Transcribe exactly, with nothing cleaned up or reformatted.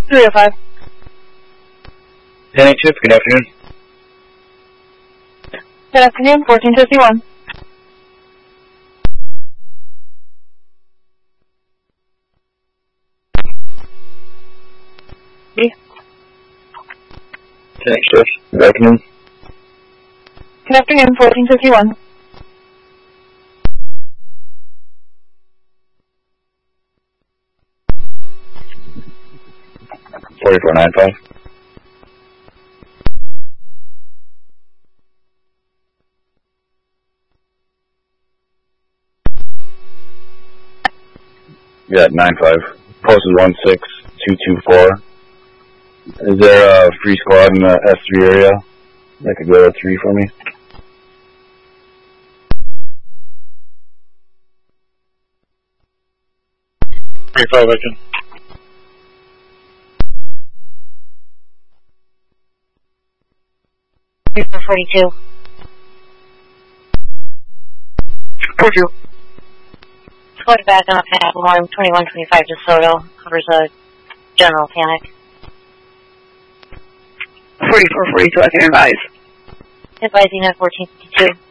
three oh five. ten eight shift, good afternoon. Good afternoon, fourteen fifty-one. B. ten eight shift, good afternoon. Good afternoon, fourteen fifty-one. forty-four ninety-five. Yeah, nine five. Post is one six two two four. Is there a free squad in the S three area that could go to three for me? three five, I can. three four forty-two. forty-two. Squad back on a path one twenty-one twenty-five DeSoto. Covers a general panic. forty-four forty-two, I can advise. Advising at fourteen fifty-two.